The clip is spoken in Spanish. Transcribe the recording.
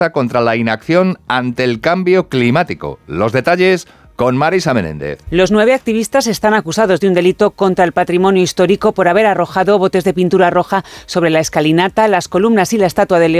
contra la inacción ante el cambio climático. Los detalles con Marisa Menéndez. Los 9 activistas están acusados de un delito contra el patrimonio histórico por haber arrojado botes de pintura roja sobre la escalinata, las columnas y la estatua de León